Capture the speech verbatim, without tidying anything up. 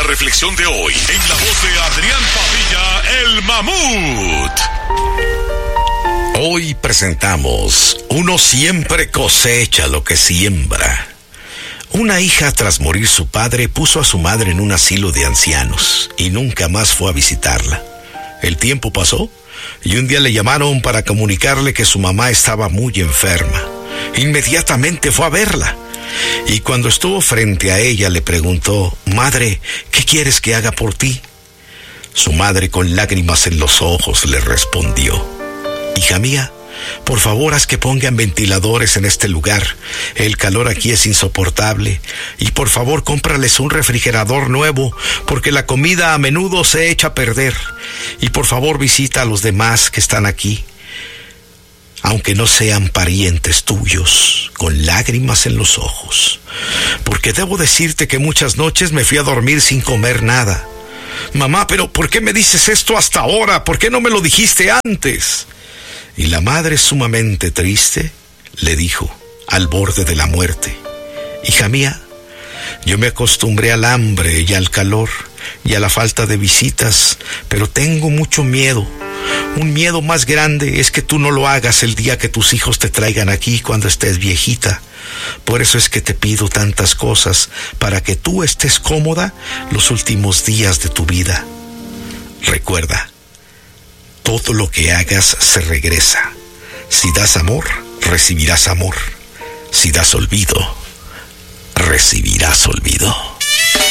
la reflexión de hoy en la voz de Adrián Padilla, el Mamut. Hoy presentamos Uno siempre cosecha lo que siembra. Una hija, tras morir su padre, puso a su madre en un asilo de ancianos y nunca más fue a visitarla. El tiempo pasó y un día le llamaron para comunicarle que su mamá estaba muy enferma. Inmediatamente fue a verla y cuando estuvo frente a ella le preguntó: «Madre, ¿qué quieres que haga por ti?». Su madre, con lágrimas en los ojos, le respondió: «Hija mía, por favor haz que pongan ventiladores en este lugar. El calor aquí es insoportable. Y por favor cómprales un refrigerador nuevo, porque la comida a menudo se echa a perder. Y por favor visita a los demás que están aquí, aunque no sean parientes tuyos», con lágrimas en los ojos. «Porque debo decirte que muchas noches me fui a dormir sin comer nada». «Mamá, pero ¿por qué me dices esto hasta ahora? ¿Por qué no me lo dijiste antes?». Y la madre, sumamente triste, le dijo, al borde de la muerte: «Hija mía, yo me acostumbré al hambre y al calor y a la falta de visitas, pero tengo mucho miedo. Un miedo más grande es que tú no lo hagas el día que tus hijos te traigan aquí cuando estés viejita. Por eso es que te pido tantas cosas, para que tú estés cómoda los últimos días de tu vida. Recuerda, todo lo que hagas se regresa. Si das amor, recibirás amor. Si das olvido, recibirás olvido».